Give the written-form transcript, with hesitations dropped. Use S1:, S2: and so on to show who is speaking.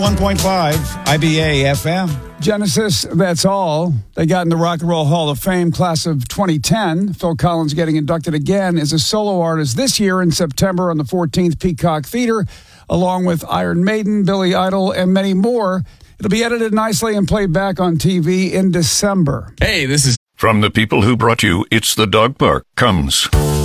S1: 1.5 IBA FM.
S2: Genesis, that's all. They got in the Rock and Roll Hall of Fame class of 2010. Phil Collins getting inducted again as a solo artist this year in September on the 14th Peacock Theater, along with Iron Maiden, Billy Idol, and many more. It'll be edited nicely and played back on TV in December.
S3: Hey, this is...
S4: From the people who brought you It's the Dog Park comes...